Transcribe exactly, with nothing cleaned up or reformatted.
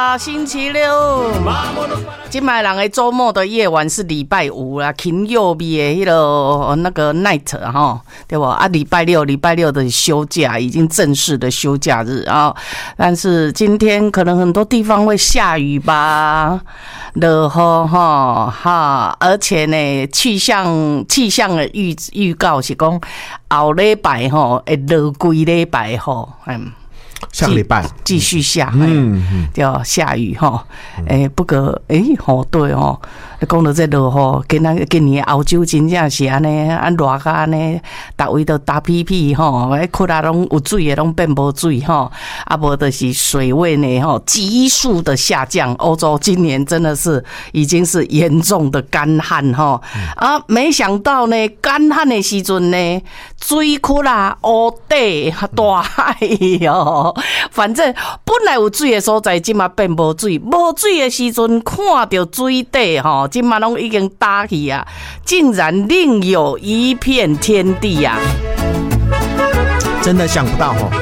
啦，星期六。今摆人的周末的夜晚是礼拜五啦，挺右边的迄个那个 night 哈，对吧？啊，礼拜六礼拜六的休假，已经正式的休假日啊。但是今天可能很多地方会下雨吧，落雨哈哈，而且呢，气象气象的预预告是讲后礼拜吼会落规礼拜吼，嗯。 下个礼拜继续下，嗯，叫下雨哈，诶、欸，不过诶，吼、欸、对哦，你讲到这落吼，今仔今年澳洲真正是安尼，啊热甲安尼，逐位都打屁屁吼，迄窟窿拢有水的拢变无水吼，啊无就是水位呢吼急速的下降。欧洲今年真的是已经是严重的干旱吼，啊，没想到呢，干旱的时阵呢，水窟啦、乌底、大海哟。反正本来有水的所在，今嘛变无水，无水的时阵看到水底吼，今嘛拢已经打去啊，竟然另有一片天地啊！ 真的想不到吼。